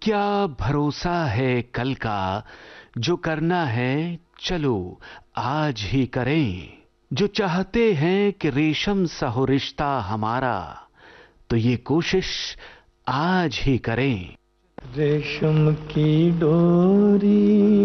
क्या भरोसा है कल का, जो करना है चलो आज ही करें। जो चाहते हैं कि रेशम सा हो रिश्ता हमारा, तो ये कोशिश आज ही करें। रेशम की डोरी